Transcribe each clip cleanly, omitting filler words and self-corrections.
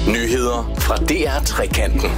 Nyheder fra DR Trekanten.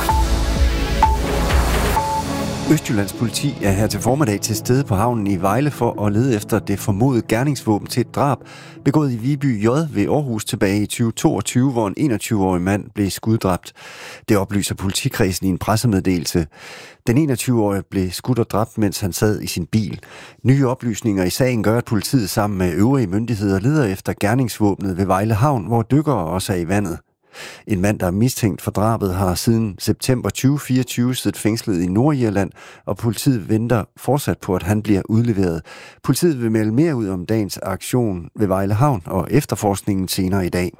Østjyllands politi er her til formiddag til stede på havnen i Vejle for at lede efter det formodede gerningsvåben til et drab, begået i Viby J ved Aarhus tilbage i 2022, hvor en 21-årig mand blev skuddræbt. Det oplyser politikredsen i en pressemeddelelse. Den 21-årige blev skudt og dræbt, mens han sad i sin bil. Nye oplysninger i sagen gør, at politiet sammen med øvrige myndigheder leder efter gerningsvåbnet ved Vejle Havn, hvor dykkere også er i vandet. En mand, der er mistænkt for drabet, har siden september 2024 siddet fængslet i Nordirland, og politiet venter fortsat på, at han bliver udleveret. Politiet vil melde mere ud om dagens aktion ved Vejle Havn og efterforskningen senere i dag.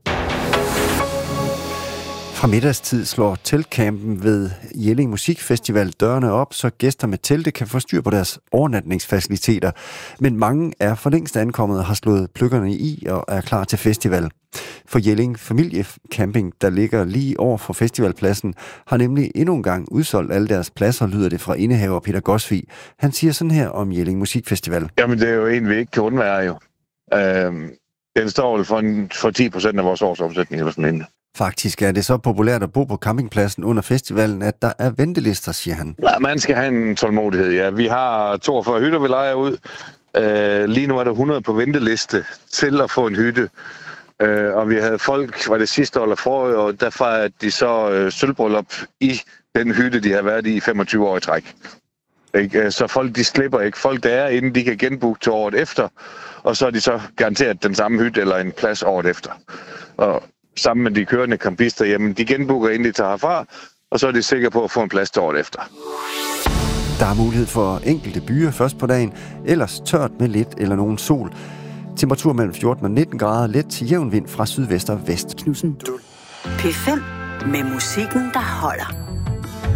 Fra middagstid slår teltcampen ved Jelling Musikfestival dørene op, så gæster med telte kan få styr på deres overnatningsfaciliteter. Men mange er for længst ankommet og har slået pløkkerne i og er klar til festival. For Jelling Familiecamping, der ligger lige over for festivalpladsen, har nemlig endnu en gang udsolgt alle deres pladser, lyder det fra indehaver Peter Gosvig. Han siger sådan her om Jelling Musikfestival. Jamen det er jo en, vi ikke kan undvære jo. Den står vel for 10% af vores årsomsætning eller sådan noget. Faktisk er det så populært at bo på campingpladsen under festivalen, at der er ventelister, siger han. Ja, man skal have en tålmodighed, ja. Vi har 42 hytter, vi lejer ud. Lige nu er der 100 på venteliste til at få en hytte. Og vi havde folk, var det sidste år eller forrige år, der fejrede de så sølvbryllup i den hytte, de har været i 25 år i træk. Så folk, de slipper ikke. Folk, der er inde, de kan genbooke til året efter, og så er de så garanteret den samme hytte eller en plads året efter. Og sammen med de kørende campister, jamen de genbooker inden de tager herfra, og så er de sikre på at få en plads til året efter. Der er mulighed for enkelte byer først på dagen, ellers tørt med lidt eller nogen sol. Temperatur mellem 14 og 19 grader, let til jævn vind fra sydvest og vest. Knudsen. P5 med musikken, der holder.